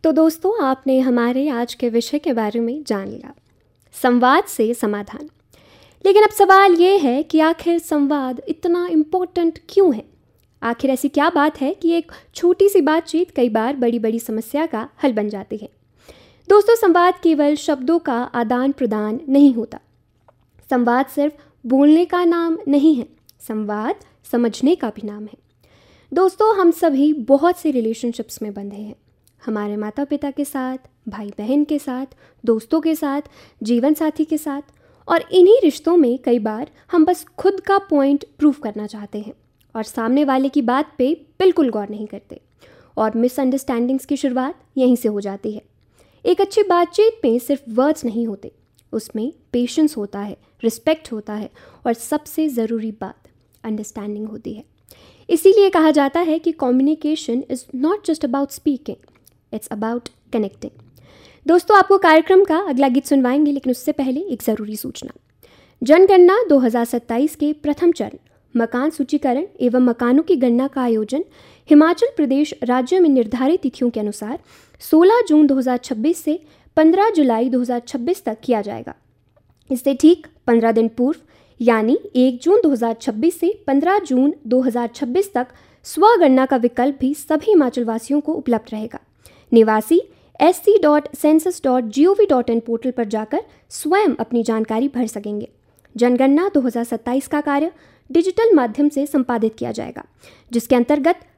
तो दोस्तों, आपने हमारे आज के विषय के बारे में जान लिया, संवाद से समाधान। लेकिन अब सवाल ये है कि आखिर संवाद इतना इम्पोर्टेंट क्यों है? आखिर ऐसी क्या बात है कि एक छोटी सी बातचीत कई बार बड़ी बड़ी समस्या का हल बन जाती है? दोस्तों, संवाद केवल शब्दों का आदान प्रदान नहीं होता। संवाद सिर्फ बोलने का नाम नहीं है, संवाद समझने का भी नाम है। दोस्तों, हम सभी बहुत से रिलेशनशिप्स में बंधे हैं, हमारे माता पिता के साथ, भाई बहन के साथ, दोस्तों के साथ, जीवन साथी के साथ। और इन्हीं रिश्तों में कई बार हम बस खुद का पॉइंट प्रूव करना चाहते हैं और सामने वाले की बात पे बिल्कुल गौर नहीं करते, और मिसअंडरस्टैंडिंग्स की शुरुआत यहीं से हो जाती है। एक अच्छी बातचीत में सिर्फ वर्ड्स नहीं होते, उसमें पेशेंस होता है, रिस्पेक्ट होता है, और सबसे ज़रूरी बात अंडरस्टैंडिंग होती है। इसीलिए कहा जाता है कि communication is not just about speaking, it's about connecting. दोस्तों, आपको कार्यक्रम का अगला गीत सुनवाएंगे, लेकिन उससे पहले एक ज़रूरी सूचना। जनगणना 2027 के प्रथम चरण मकान सूचीकरण एवं मकानों की गणना का आयोजन हिमाचल प्रदेश राज्य में निर्धारित तिथियों के अनुसार 16 जून 2026 से 15 जुलाई 2026 तक किया जाएगा। इससे ठीक 15 दिन पूर्व यानी 1 जून 2026 से 15 जून 2026 तक स्वगणना का विकल्प भी सभी हिमाचल वासियों को उपलब्ध रहेगा। निवासी sc.census.gov.in पोर्टल पर जाकर स्वयं अपनी जानकारी भर सकेंगे। जनगणना 2027 का कार्य डिजिटल माध्यम से संपादित किया जाएगा, जिसके अंतर्गत